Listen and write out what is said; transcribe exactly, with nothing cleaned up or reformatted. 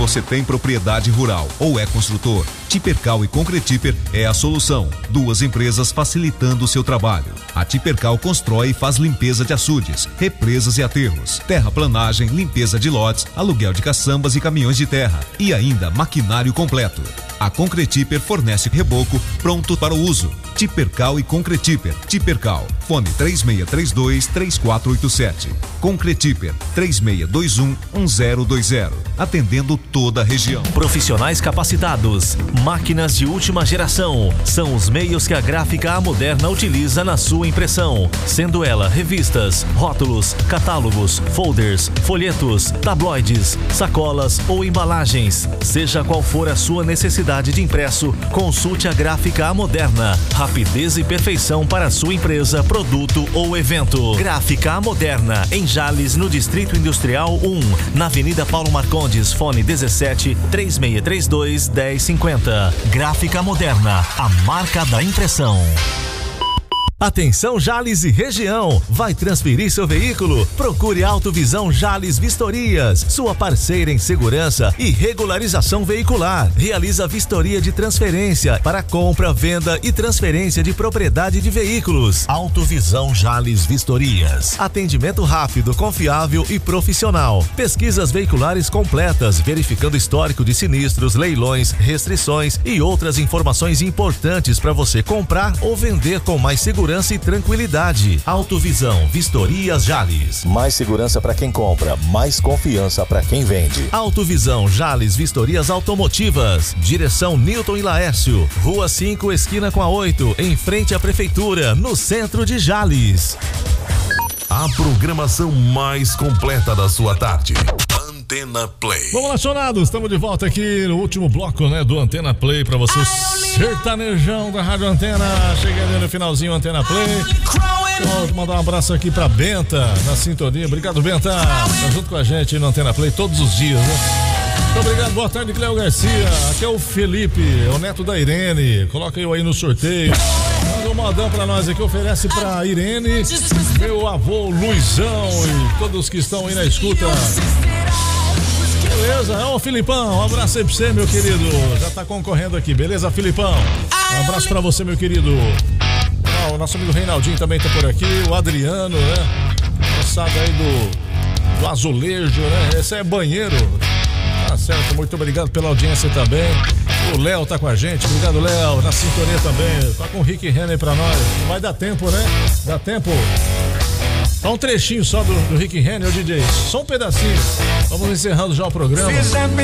você tem propriedade rural ou é construtor, Tipercal e Concretiper é a solução. Duas empresas facilitando o seu trabalho. A Tipercal constrói e faz limpeza de açudes, represas e aterros, terraplanagem, limpeza de lotes, aluguel de caçambas e caminhões de terra e ainda maquinário completo. A Concretiper fornece reboco pronto para o uso. Tipercal e Concretiper. Tipercal. Fone três seis três dois, três quatro oito sete. Concretiper três seis dois um, um zero dois zero. Atendendo toda a região. Profissionais capacitados, máquinas de última geração, são os meios que a Gráfica A Moderna utiliza na sua impressão, sendo ela revistas, rótulos, catálogos, folders, folhetos, tabloides, sacolas ou embalagens. Seja qual for a sua necessidade de impresso, consulte a Gráfica A Moderna. Rapidez e perfeição para a sua empresa, produto ou evento. Gráfica A Moderna, em Jales, no Distrito Industrial um, na Avenida Paulo Marcondes, fone dezessete, três seis três dois, dez cinquenta. Gráfica Moderna, a marca da impressão. Atenção Jales e região, vai transferir seu veículo? Procure Autovisão Jales Vistorias, sua parceira em segurança e regularização veicular. Realiza vistoria de transferência para compra, venda e transferência de propriedade de veículos. Autovisão Jales Vistorias. Atendimento rápido, confiável e profissional. Pesquisas veiculares completas, verificando histórico de sinistros, leilões, restrições e outras informações importantes para você comprar ou vender com mais segurança e tranquilidade. Autovisão Vistorias Jales. Mais segurança para quem compra, mais confiança para quem vende. Autovisão Jales Vistorias Automotivas. Direção Newton e Laércio. Rua cinco, esquina com a oito, em frente à prefeitura, no centro de Jales. A programação mais completa da sua tarde. Antena Play. Vamos lá, Chonados, estamos de volta aqui no último bloco, né, do Antena Play pra você, sertanejão da Rádio Antena, chegando no finalzinho Antena Play. Vou mandar um abraço aqui pra Benta, na sintonia. Obrigado, Benta, tá junto com a gente no Antena Play todos os dias, né? Muito obrigado, boa tarde, Cléo Garcia. Aqui é o Felipe, é o neto da Irene. Coloca eu aí no sorteio. Manda um modão pra nós aqui, oferece pra Irene, meu avô Luizão e todos que estão aí na escuta. Beleza, é o Filipão, um abraço aí pra você, meu querido. Já tá concorrendo aqui, beleza, Filipão? Um abraço pra você, meu querido. Ah, o nosso amigo Reinaldinho também tá por aqui, o Adriano, né? Moçada aí do, do azulejo, né? Esse é banheiro. Tá certo, muito obrigado pela audiência também. O Léo tá com a gente, obrigado, Léo, na sintonia também. Tá com o Rick Renner pra nós. Vai dar tempo, né? Dá tempo. Só um trechinho só do, do Rick Renner, o D J. Só um pedacinho. Vamos encerrando já o programa.